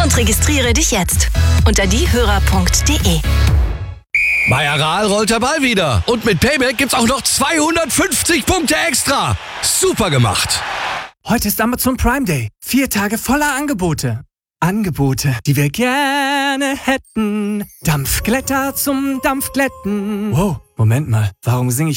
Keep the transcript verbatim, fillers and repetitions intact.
und registriere dich jetzt unter diehörer punkt de. Bei Aral rollt der Ball wieder. Und mit Payback gibt's auch noch zweihundertfünfzig Punkte extra. Super gemacht. Heute ist Amazon Prime Day. Vier Tage voller Angebote. Angebote, die wir gerne hätten. Dampfglätter zum Dampfglätten. Wow, Moment mal. Warum singe ich